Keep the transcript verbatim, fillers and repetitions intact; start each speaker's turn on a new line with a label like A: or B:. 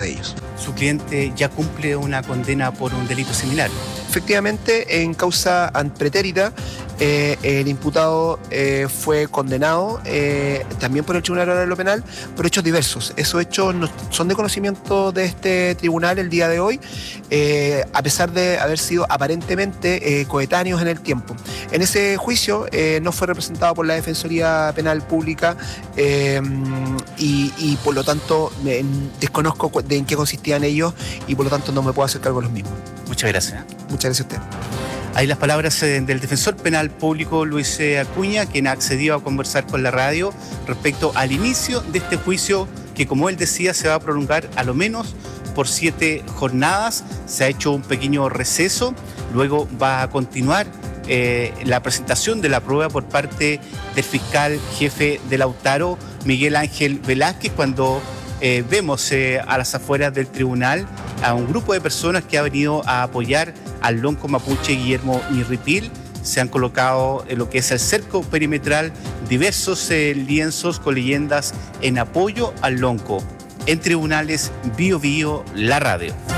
A: de ellos.
B: Su cliente ya cumple una condena por un delito similar.
A: Efectivamente, en causa pretérita, eh, el imputado eh, fue condenado eh, también por el Tribunal Oral de lo Penal por hechos diversos. Esos hechos no, son de conocimiento de este tribunal el día de hoy, eh, a pesar de haber sido aparentemente eh, coetáneos en el tiempo. En ese juicio eh, no fue representado por la Defensoría Penal Pública eh, y, y por lo tanto me, desconozco de en qué consistían ellos y por lo tanto no me puedo hacer cargo de los mismos.
B: Muchas gracias.
A: Muchas gracias a usted.
B: Ahí las palabras del defensor penal público Luis Acuña, quien ha accedido a conversar con la radio respecto al inicio de este juicio que, como él decía, se va a prolongar a lo menos por siete jornadas. Se ha hecho un pequeño receso, luego va a continuar eh, la presentación de la prueba por parte del fiscal jefe de Lautaro, Miguel Ángel Velázquez, cuando eh, vemos eh, a las afueras del tribunal a un grupo de personas que ha venido a apoyar al lonco mapuche Guillermo Ñirripil. Se han colocado en lo que es el cerco perimetral diversos eh, lienzos con leyendas en apoyo al lonco. En Tribunales Bio Bio, la radio.